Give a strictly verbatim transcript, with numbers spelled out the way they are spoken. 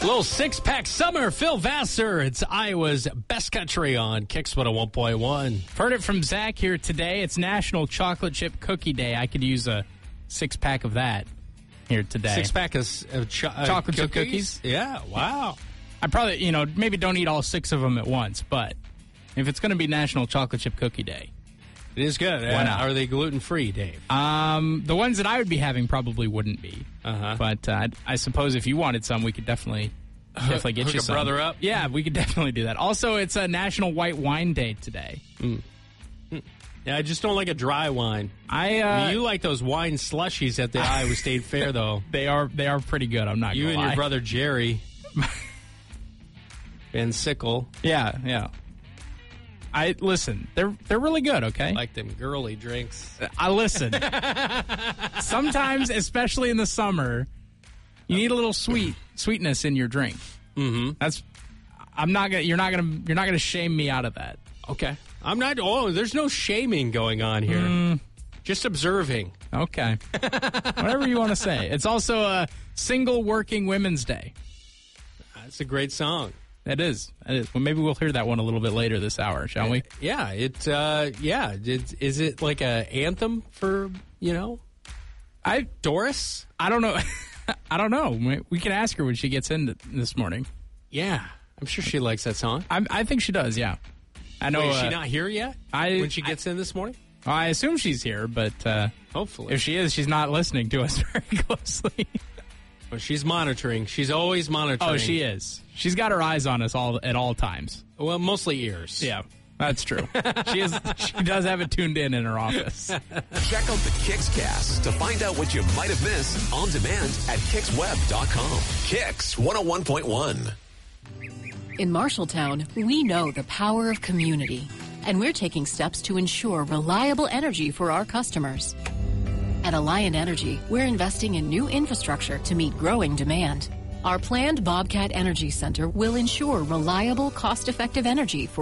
Little six-pack summer, Phil Vassar. It's Iowa's best country on Kicks one oh one point one. Heard it from Zach here today. It's National Chocolate Chip Cookie Day. I could use a six-pack of that here today. Six-pack of, of cho- uh, chocolate chip cookies? cookies? Yeah, wow. I probably, you know, maybe don't eat all six of them at once, but if it's going to be National Chocolate Chip Cookie Day. It is good. Why not? Are they gluten-free, Dave? Um, the ones that I would be having probably wouldn't be. Uh-huh. But uh, I suppose if you wanted some, we could definitely definitely get Hook you a some. brother up? Yeah, we could definitely do that. Also, it's a National White Wine Day today. Mm. Yeah, I just don't like a dry wine. I, uh, I mean, you like those wine slushies at the Iowa State Fair, though. They are they are pretty good. I'm not You gonna and lie. your brother Jerry Van Sickle. Yeah, yeah. I listen. They're they're really good. Okay, Like them girly drinks. I listen. Sometimes, especially in the summer, you need a little sweet sweetness in your drink. Mm-hmm. That's. I'm not gonna. You're not gonna. You're not gonna shame me out of that. Okay. I'm not. Oh, there's no shaming going on here. Mm. Just observing. Okay. Whatever you want to say. It's also a Single Working Women's Day. That's a great song. It is. It is. Well, maybe we'll hear that one a little bit later this hour, shall we? Yeah. It. Uh, yeah. It, is it like a anthem for you know? I Doris. I don't know. I don't know. We can ask her when she gets in this morning. Yeah, I'm sure she likes that song. I, I think she does. Yeah. I know. Wait, is uh, she not here yet? I when she gets I, in this morning. I assume she's here, but uh, hopefully, if she is, she's not listening to us very closely. Well, she's monitoring. She's always monitoring. Oh, she is. She's got her eyes on us all at all times. Well, mostly ears. Yeah, that's true. she is. She does have it tuned in in her office. Check out the Kicks Cast to find out what you might have missed on demand at kicks web dot com. Kicks one oh one point one. In Marshalltown, we know the power of community, and we're taking steps to ensure reliable energy for our customers. At Alliant Energy, we're investing in new infrastructure to meet growing demand. Our planned Bobcat Energy Center will ensure reliable, cost-effective energy for